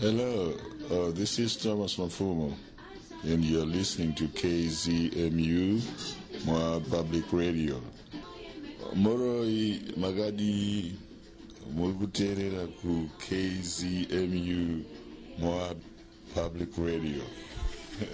Hello, this is Thomas Mafumo, and you're listening to KZMU, Moab Public Radio. Moroi Magadi Mulguterera ku KZMU, Moab Public Radio.